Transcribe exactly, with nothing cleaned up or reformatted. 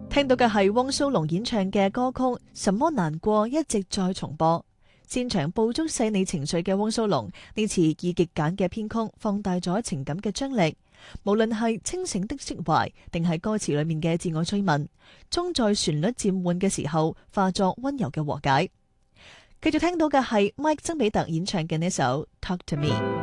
聽到嘅係汪蘇泷演唱嘅歌曲《什麼難過》，一直在重播。擅長捕捉細膩情緒嘅汪蘇泷，呢次以極簡嘅編曲放大咗情感嘅張力。無論係清醒的釋懷，定係歌詞裏面嘅自我追問，終在旋律漸緩嘅時候化作溫柔嘅和解。繼續聽到嘅係 Mike 曾比特演唱嘅呢首《Talk to Me》。